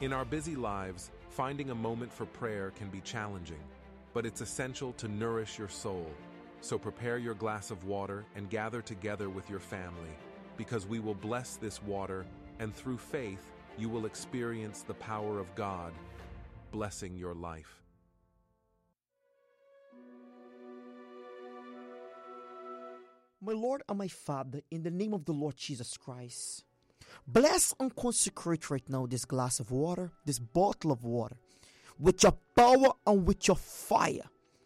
In our busy lives, finding a moment for prayer can be challenging, but it's essential to nourish your soul. So prepare your glass of water and gather together with your family, because we will bless this water, and through faith, you will experience the power of God, blessing your life. My Lord and my Father, in the name of the Lord Jesus Christ, bless and consecrate right now this glass of water, this bottle of water, with your power and with your fire.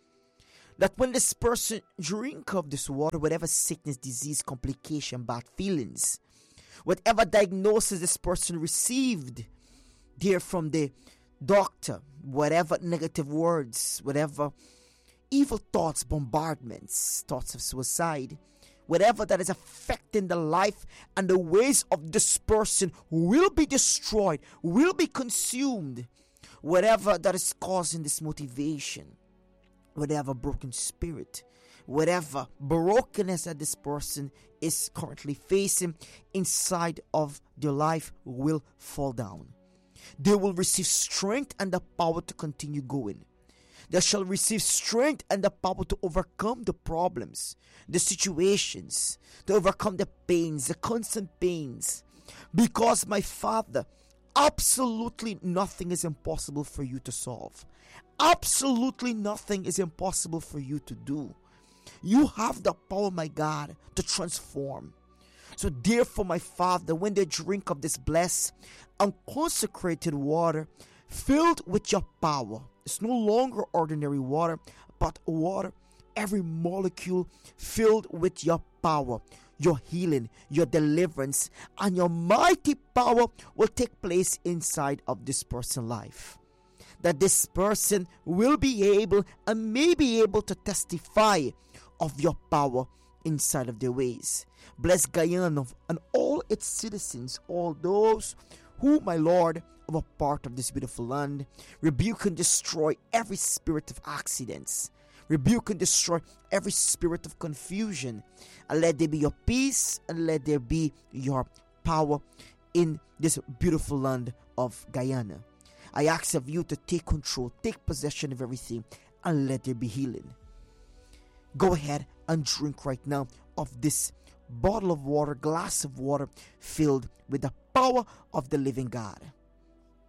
That when this person drink of this water, whatever sickness, disease, complication, bad feelings, whatever diagnosis this person received there from the doctor, whatever negative words, whatever evil thoughts, bombardments, thoughts of suicide, whatever that is affecting the life and the ways of this person will be destroyed, will be consumed. Whatever that is causing this motivation, whatever broken spirit, whatever brokenness that this person is currently facing inside of their life will fall down. They will receive strength and the power to continue going. They shall receive strength and the power to overcome the problems, the situations, to overcome the pains, the constant pains. Because, my Father, absolutely nothing is impossible for you to solve. Absolutely nothing is impossible for you to do. You have the power, my God, to transform. So therefore, my Father, when they drink of this blessed and consecrated water filled with your power, it's no longer ordinary water, but water, every molecule filled with your power, your healing, your deliverance, and your mighty power will take place inside of this person's life. That this person will be able and may be able to testify of your power inside of their ways. Bless Guyana and all its citizens, all those who, my Lord, are a part of this beautiful land. Rebuke and destroy every spirit of accidents. Rebuke and destroy every spirit of confusion. And let there be your peace and let there be your power in this beautiful land of Guyana. I ask of you to take control, take possession of everything, and let there be healing. Go ahead and drink right now of this bottle of water, glass of water filled with the power of the living God.